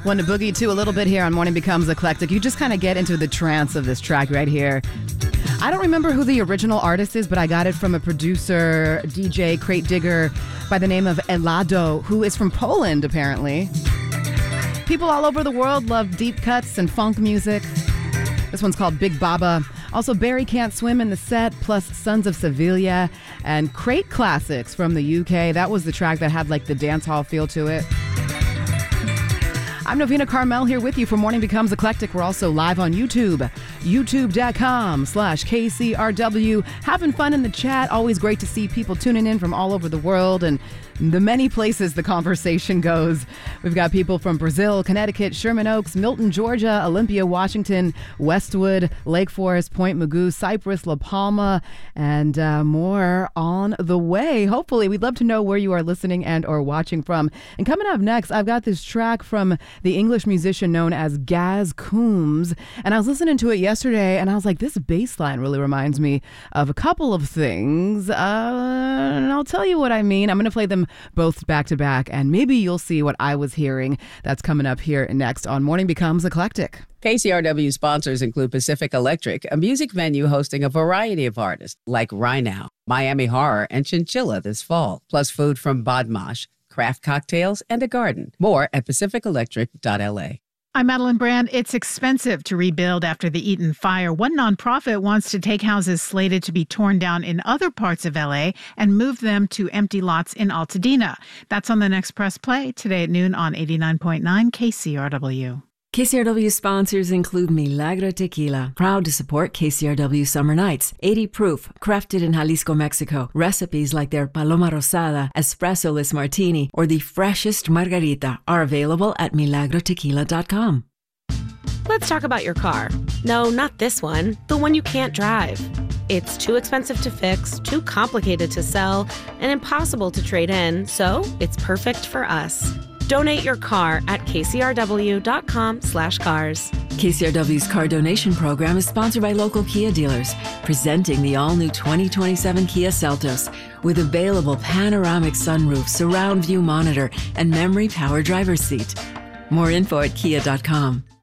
One to boogie to a little bit here on Morning Becomes Eclectic. You just kind of get into the trance of this track right here. I don't remember who the original artist is, but I got it from a producer, DJ, crate digger by the name of Elado, who is from Poland, apparently. People all over the world love deep cuts and funk music. This one's called Big Baba. Also, Barry Can't Swim in the set, plus Sons of Sevilla and Crate Classics from the UK. That was the track that had like the dance hall feel to it. I'm Novena Carmel here with you for Morning Becomes Eclectic. We're also live on YouTube, youtube.com/KCRW. Having fun in the chat. Always great to see people tuning in from all over the world and the many places the conversation goes. We've got people from Brazil, Connecticut, Sherman Oaks, Milton, Georgia, Olympia, Washington, Westwood, Lake Forest, Point Mugu, Cypress, La Palma, and more on the way. Hopefully, we'd love to know where you are listening and or watching from. And coming up next, I've got this track from the English musician known as Gaz Coombs. And I was listening to it yesterday, and I was like, this bass line really reminds me of a couple of things. And I'll tell you what I mean. I'm going to play them both back to back, and maybe you'll see what I was hearing. That's coming up here next on Morning Becomes Eclectic. KCRW sponsors include Pacific Electric, a music venue hosting a variety of artists like Rhino, Miami Horror, and Chinchilla this fall, plus food from Badmash, craft cocktails, and a garden. More at pacificelectric.la. I'm Madeline Brand. It's expensive to rebuild after the Eaton fire. One nonprofit wants to take houses slated to be torn down in other parts of LA and move them to empty lots in Altadena. That's on the next Press Play today at noon on 89.9 KCRW. KCRW sponsors include Milagro Tequila, proud to support KCRW Summer Nights. 80 proof, crafted in Jalisco, Mexico. Recipes like their Paloma Rosada, Espresso-less Martini, or the freshest Margarita are available at milagrotequila.com. Let's talk about your car. No, not this one. The one you can't drive. It's too expensive to fix, too complicated to sell, and impossible to trade in, so it's perfect for us. Donate your car at kcrw.com/cars. KCRW's car donation program is sponsored by local Kia dealers, presenting the all-new 2027 Kia Seltos with available panoramic sunroof, surround view monitor, and memory power driver's seat. More info at kia.com.